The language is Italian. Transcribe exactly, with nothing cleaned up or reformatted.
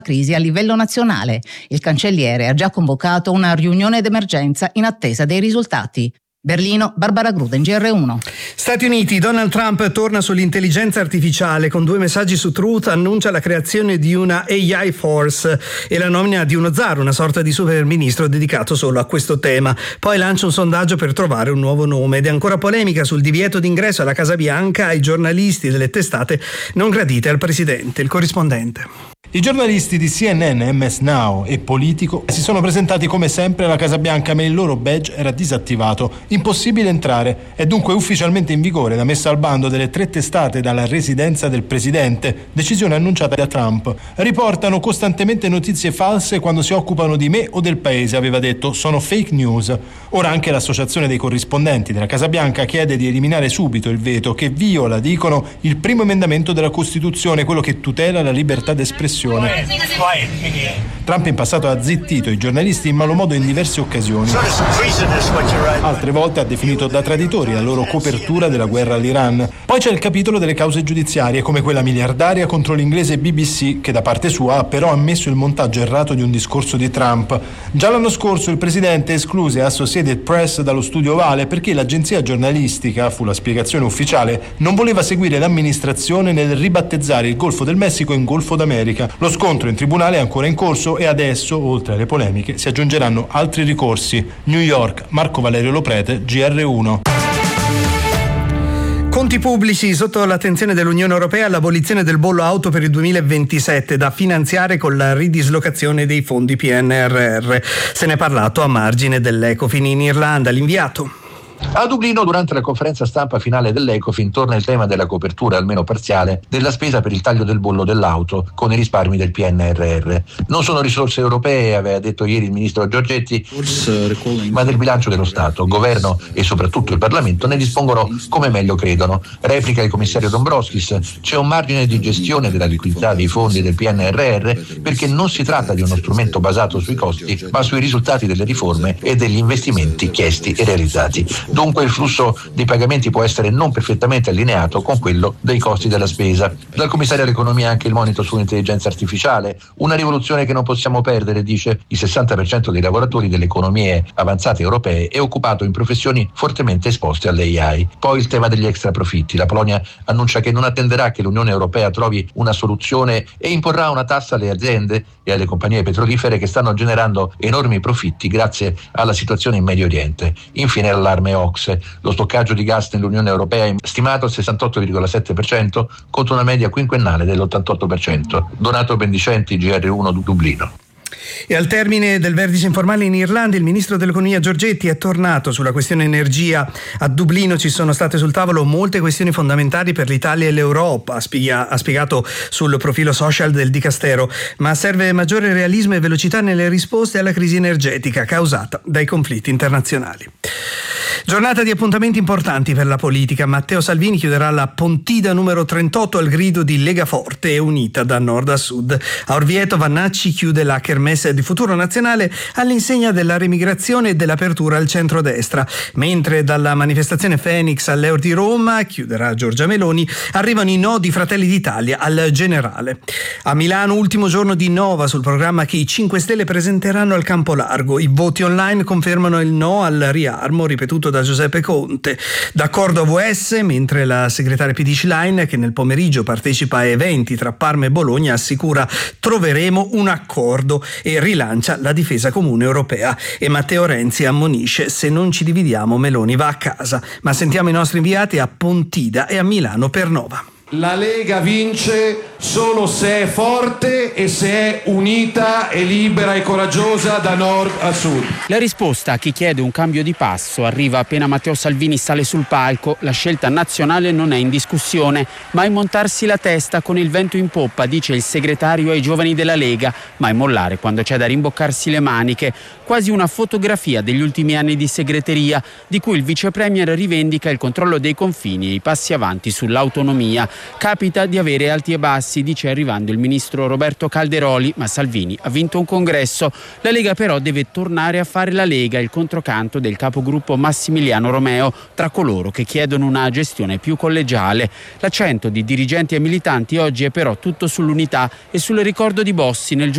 crisi a livello nazionale. Il cancelliere ha già convocato una riunione d'emergenza in attesa dei risultati. Berlino, Barbara Gruden, G R uno. Stati Uniti, Donald Trump torna sull'intelligenza artificiale. Con due messaggi su Truth annuncia la creazione di una A I Force e la nomina di uno zar, una sorta di super ministro dedicato solo a questo tema. Poi lancia un sondaggio per trovare un nuovo nome ed è ancora polemica sul divieto d'ingresso alla Casa Bianca ai giornalisti delle testate non gradite al presidente. Il corrispondente. I giornalisti di C N N, M S Now e Politico si sono presentati come sempre alla Casa Bianca, ma il loro badge era disattivato. Impossibile entrare. È dunque ufficialmente in vigore la messa al bando delle tre testate dalla residenza del presidente, decisione annunciata da Trump. Riportano costantemente notizie false quando si occupano di me o del paese, aveva detto. Sono fake news. Ora anche l'associazione dei corrispondenti della Casa Bianca chiede di eliminare subito il veto che viola, dicono, il primo emendamento della Costituzione, quello che tutela la libertà d'espressione. Trump in passato ha zittito i giornalisti in malo modo in diverse occasioni. Altre volte ha definito da traditori la loro copertura della guerra all'Iran. Poi c'è il capitolo delle cause giudiziarie, come quella miliardaria contro l'inglese B B C, che da parte sua ha però ammesso il montaggio errato di un discorso di Trump. Già l'anno scorso il presidente escluse Associated Press dallo studio ovale perché l'agenzia giornalistica, fu la spiegazione ufficiale, non voleva seguire l'amministrazione nel ribattezzare il Golfo del Messico in Golfo d'America. Lo scontro in tribunale è ancora in corso e adesso, oltre alle polemiche, si aggiungeranno altri ricorsi. New York, Marco Valerio Loprete, G R uno. Conti pubblici sotto l'attenzione dell'Unione Europea, l'abolizione del bollo auto per il duemilaventisette da finanziare con la ridislocazione dei fondi P N R R. Se ne è parlato a margine dell'Ecofin in Irlanda. L'inviato. A Dublino, durante la conferenza stampa finale dell'Ecofin, torna il tema della copertura, almeno parziale, della spesa per il taglio del bollo dell'auto con i risparmi del P N R R. Non sono risorse europee, aveva detto ieri il ministro Giorgetti, ma del bilancio dello Stato. Governo e soprattutto il Parlamento ne dispongono come meglio credono. Replica il commissario Dombrovskis: c'è un margine di gestione della liquidità dei fondi del P N R R perché non si tratta di uno strumento basato sui costi, ma sui risultati delle riforme e degli investimenti chiesti e realizzati. Dunque il flusso dei pagamenti può essere non perfettamente allineato con quello dei costi della spesa. Dal commissario all'economia anche il monito sull'intelligenza artificiale, una rivoluzione che non possiamo perdere, dice. Il sessanta per cento dei lavoratori delle economie avanzate europee è occupato in professioni fortemente esposte all'A I. Poi il tema degli extra profitti. La Polonia annuncia che non attenderà che l'Unione Europea trovi una soluzione e imporrà una tassa alle aziende e alle compagnie petrolifere che stanno generando enormi profitti grazie alla situazione in Medio Oriente. Infine l'allarme O C S E. Lo stoccaggio di gas nell'Unione Europea è stimato al sessantotto virgola sette per cento contro una media quinquennale dell'ottantotto per cento. Donato Bendicenti, G R uno Dublino. E al termine del vertice informale in Irlanda, il ministro dell'economia Giorgetti è tornato sulla questione energia. A Dublino ci sono state sul tavolo molte questioni fondamentali per l'Italia e l'Europa, ha spiegato sul profilo social del Dicastero, ma serve maggiore realismo e velocità nelle risposte alla crisi energetica causata dai conflitti internazionali. Giornata di appuntamenti importanti per la politica. Matteo Salvini chiuderà la Pontida numero trentotto al grido di Lega Forte e unita da nord a sud. A Orvieto Vannacci chiude la kermesse di Futuro Nazionale all'insegna della remigrazione e dell'apertura al centrodestra, mentre dalla manifestazione Phoenix all'Eur di Roma, chiuderà Giorgia Meloni, arrivano i no di Fratelli d'Italia al Generale. A Milano, ultimo giorno di Nova sul programma che i cinque Stelle presenteranno al Campo Largo. I voti online confermano il no al riarmo ripetuto da Giuseppe Conte. D'accordo a V S, mentre la segretaria P D Schlein, che nel pomeriggio partecipa a eventi tra Parma e Bologna, assicura troveremo un accordo e rilancia la difesa comune europea. E Matteo Renzi ammonisce: se non ci dividiamo Meloni va a casa. Ma sentiamo i nostri inviati a Pontida e a Milano per Nova. La Lega vince solo se è forte e se è unita e libera e coraggiosa da nord a sud. La risposta a chi chiede un cambio di passo arriva appena Matteo Salvini sale sul palco. La scelta nazionale non è in discussione, mai montarsi la testa con il vento in poppa, dice il segretario ai giovani della Lega, mai mollare quando c'è da rimboccarsi le maniche. Quasi una fotografia degli ultimi anni di segreteria, di cui il vice premier rivendica il controllo dei confini e i passi avanti sull'autonomia. Capita di avere alti e bassi, dice arrivando il ministro Roberto Calderoli, ma Salvini ha vinto un congresso. La Lega però deve tornare a fare la Lega, il controcanto del capogruppo Massimiliano Romeo, tra coloro che chiedono una gestione più collegiale. L'accento di dirigenti e militanti oggi è però tutto sull'unità e sul ricordo di Bossi nel